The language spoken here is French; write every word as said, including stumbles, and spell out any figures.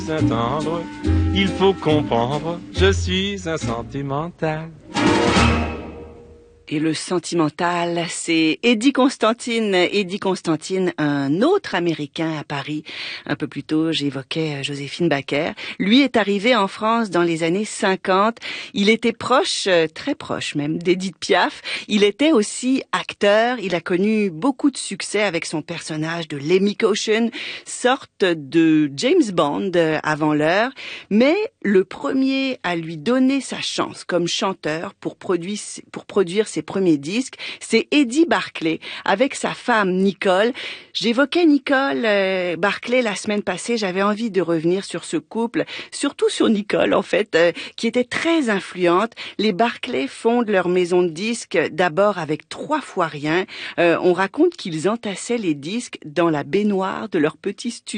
Un tendre, il faut comprendre, je suis un sentimental. Et le sentimental, c'est Eddie Constantine. Eddie Constantine, un autre Américain à Paris. Un peu plus tôt, j'évoquais Joséphine Baker. Lui est arrivé en France dans les années cinquante. Il était proche, très proche même, d'Edith Piaf. Il était aussi acteur. Il a connu beaucoup de succès avec son personnage de Lemmy Caution, sorte de James Bond avant l'heure. Mais le premier à lui donner sa chance comme chanteur pour produire, pour produire ses premiers disques, c'est Eddie Barclay avec sa femme Nicole. J'évoquais Nicole euh, Barclay la semaine passée, j'avais envie de revenir sur ce couple, surtout sur Nicole en fait, euh, qui était très influente. Les Barclay fondent leur maison de disques d'abord avec trois fois rien. Euh, on raconte qu'ils entassaient les disques dans la baignoire de leur petit studio.